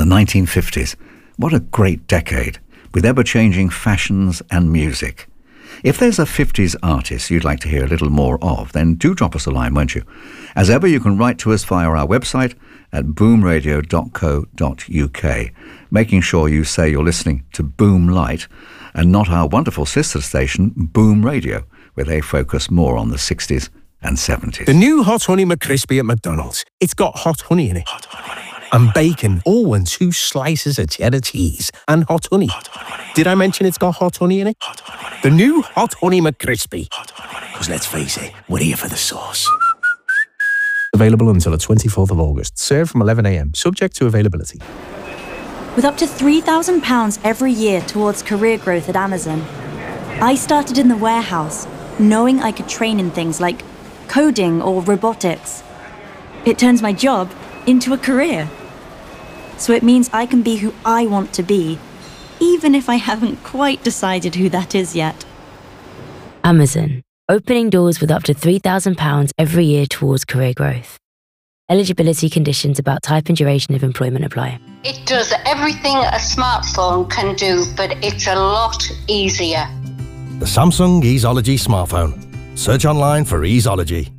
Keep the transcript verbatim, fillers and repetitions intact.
nineteen fifties. What a great decade, with ever-changing fashions and music. If there's a fifties artist you'd like to hear a little more of, then do drop us a line, won't you? As ever, you can write to us via our website at boom radio dot co dot uk, making sure you say you're listening to Boom Light and not our wonderful sister station, Boom Radio, where they focus more on the sixties and seventies. The new Hot Honey McCrispy at McDonald's. It's got hot honey in it. Hot honey. And bacon, all in two slices of cheddar cheese and hot honey. Hot honey. Did I mention it's got hot honey in it? Hot honey. The new Hot Honey McCrispy. Hot honey. Because let's face it, we're here for the sauce. Available until the twenty-fourth of August. Served from eleven a m. Subject to availability. With up to three thousand pounds every year towards career growth at Amazon, I started in the warehouse, knowing I could train in things like coding or robotics. It turns my job into a career. So it means I can be who I want to be, even if I haven't quite decided who that is yet. Amazon, opening doors with up to three thousand pounds every year towards career growth. Eligibility conditions about type and duration of employment apply. It does everything a smartphone can do, but it's a lot easier. The Samsung Easeology smartphone. Search online for Easeology.